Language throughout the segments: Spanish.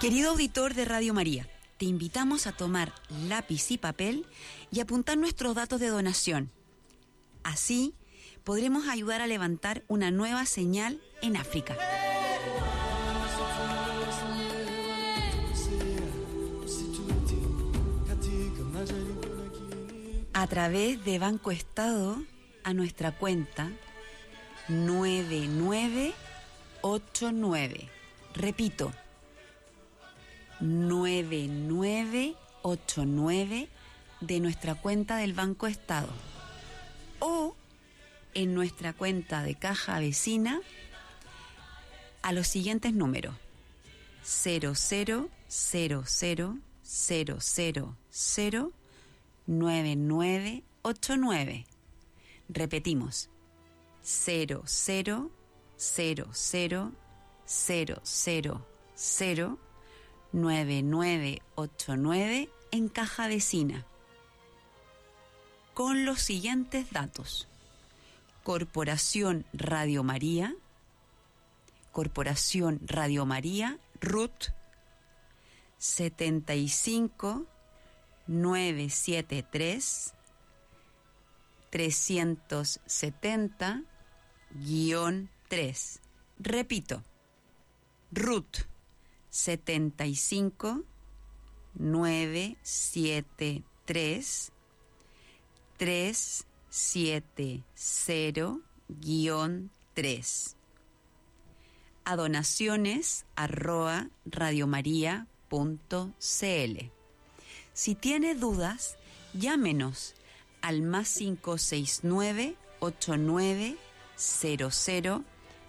Querido auditor de Radio María, te invitamos a tomar lápiz y papel y apuntar nuestros datos de donación. Así podremos ayudar a levantar una nueva señal en África. A través de Banco Estado a nuestra cuenta 9989. Repito, 9989 de nuestra cuenta del Banco Estado o en nuestra cuenta de caja vecina a los siguientes números: 0000009989. Repetimos: 0000009989 en caja vecina, con los siguientes datos: Corporación Radio María, RUT 75973 370-3. Repito, RUT 75973 370-3. A donaciones@radiomaria.cl. Si tiene dudas, llámenos al +569 8900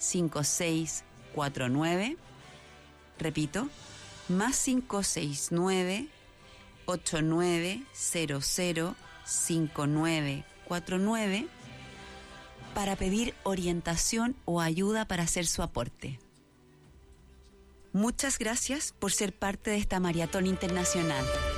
5649. Repito, +569 8900 5949 para pedir orientación o ayuda para hacer su aporte. Muchas gracias por ser parte de esta maratón internacional.